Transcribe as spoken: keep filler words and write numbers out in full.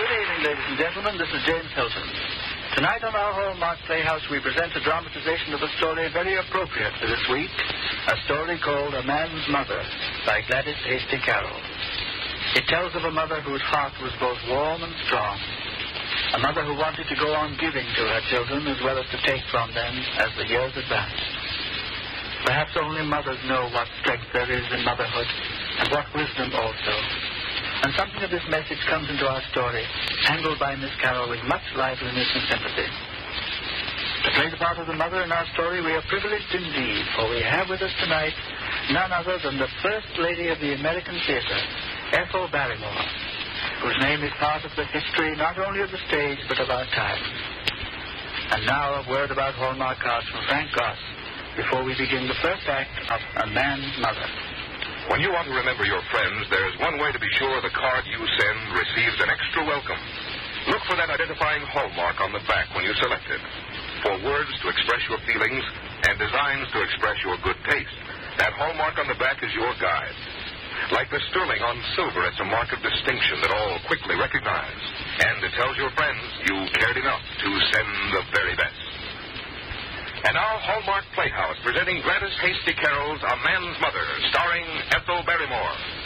Good evening, ladies and gentlemen. This is James Hilton. Tonight on our Hallmark Playhouse, we present a dramatization of a story very appropriate for this week, a story called A Man's Mother by Gladys Hasty Carroll. It tells of a mother whose heart was both warm and strong, a mother who wanted to go on giving to her children as well as to take from them as the years advanced. Perhaps only mothers know what strength there is in motherhood and what wisdom also. And something of this message comes into our story, handled by Miss Carroll with much liveliness and sympathy. To play the part of the mother in our story, we are privileged indeed, for we have with us tonight none other than the First Lady of the American Theater, Ethel Barrymore, whose name is part of the history not only of the stage, but of our time. And now a word about Hallmark cards from Frank Goss, before we begin the first act of A Man's Mother. When you want to remember your friends, there's one way to be sure the card you send receives an extra welcome. Look for that identifying hallmark on the back when you select it. For words to express your feelings and designs to express your good taste, that hallmark on the back is your guide. Like the sterling on silver, it's a mark of distinction that all quickly recognize. And it tells your friends you cared enough to send the very best. And our Hallmark Playhouse, presenting Gladys Hasty Carroll's A Man's Mother, starring Ethel Barrymore.